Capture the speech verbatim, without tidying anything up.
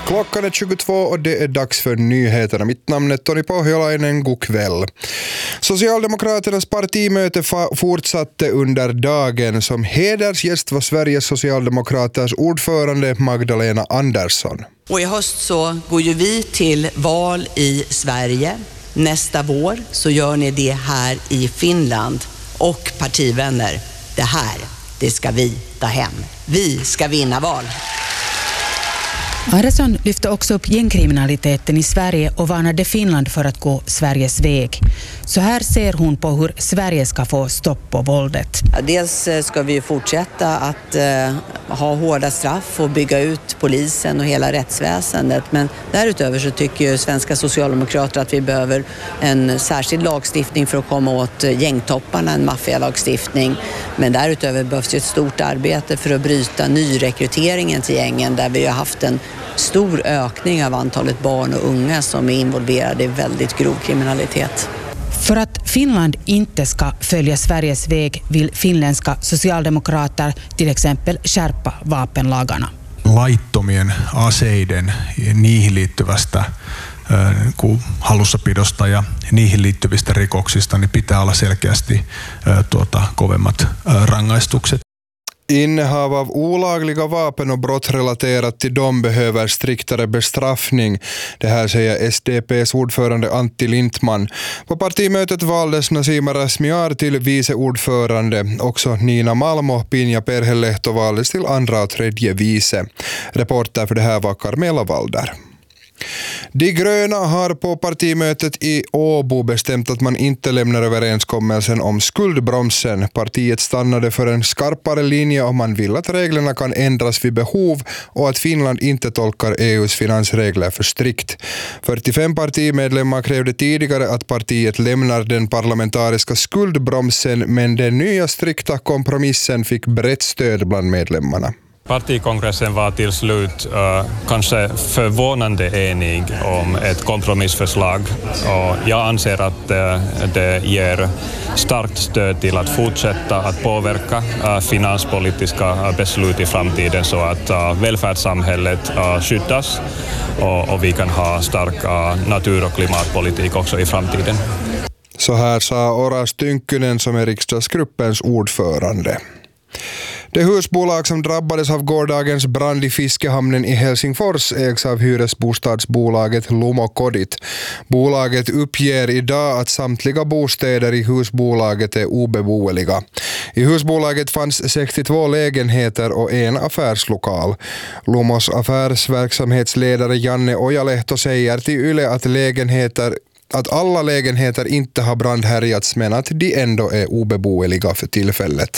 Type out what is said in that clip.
Klockan är tjugotvå och det är dags för nyheterna. Mitt namn är Toni Pohjolainen. God kväll. Socialdemokraternas partimöte fa- fortsatte under dagen. Som hedersgäst var Sveriges socialdemokraters ordförande Magdalena Andersson. Och i höst så går ju vi till val i Sverige. Nästa vår så gör ni det här i Finland. Och partivänner, det här, det ska vi ta hem. Vi ska vinna val. Andersson lyfte också upp gängkriminaliteten i Sverige och varnade Finland för att gå Sveriges väg. Så här ser hon på hur Sverige ska få stopp på våldet. Ja, dels ska vi fortsätta att eh, ha hårda straff och bygga ut polisen och hela rättsväsendet. Men därutöver så tycker ju svenska socialdemokrater att vi behöver en särskild lagstiftning för att komma åt gängtopparna, en maffialagstiftning. Men därutöver behövs ju ett stort arbete för att bryta nyrekryteringen till gängen, där vi har haft en stor ökning av antalet barn och unga som är involverade i väldigt grov kriminalitet. För att Finland inte ska följa Sveriges väg vill finländska socialdemokrater till exempel skärpa vapenlagarna. Laittomien aseiden, niihin liittyvästä hallussapidosta ja niihin liittyvistä rikoksista niin pitää olla selkeästi tuota, kovemmat rangaistukset. Innehav av olagliga vapen och brott relaterat till dem behöver striktare bestraffning. Det här säger S D P:s ordförande Antti Lindman. På partimötet valdes Nasima Razmyar till vice ordförande. Också Nina Malm och Pinja Perhelehto valdes till andra och tredje vice. Reporter för det här var Carmela Walder. De gröna har på partimötet i Åbo bestämt att man inte lämnar överenskommelsen om skuldbromsen. Partiet stannade för en skarpare linje och man vill att reglerna kan ändras vid behov och att Finland inte tolkar E U:s finansregler för strikt. fyrtiofem partimedlemmar krävde tidigare att partiet lämnar den parlamentariska skuldbromsen, men den nya strikta kompromissen fick brett stöd bland medlemmarna. Partikongressen var till slut uh, kanske förvånande enig om ett kompromissförslag, och jag anser att uh, det ger starkt stöd till att fortsätta att påverka uh, finanspolitiska uh, beslut i framtiden så att uh, välfärdssamhället uh, skyddas och, och vi kan ha stark uh, natur- och klimatpolitik också i framtiden. Så här sa Oras Tynkkynen som är riksdagsgruppens ordförande. Det husbolag som drabbades av gårdagens brand i fiskehamnen i Helsingfors ägs av hyresbostadsbolaget Lumo Kodit. Bolaget uppger idag att samtliga bostäder i husbolaget är obeboeliga. I husbolaget fanns sextiotvå lägenheter och en affärslokal. Lumos affärsverksamhetsledare Janne Ojalehto säger till Yle att lägenheter att alla lägenheter inte har brandhärjats, men att de ändå är obeboeliga för tillfället.